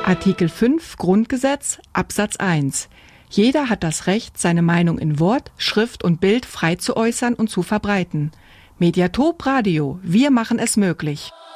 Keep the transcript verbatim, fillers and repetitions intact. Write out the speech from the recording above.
Artikel fünf Grundgesetz Absatz eins. Jeder hat das Recht, seine Meinung in Wort, Schrift und Bild frei zu äußern und zu verbreiten. Mediatop Radio, wir machen es möglich.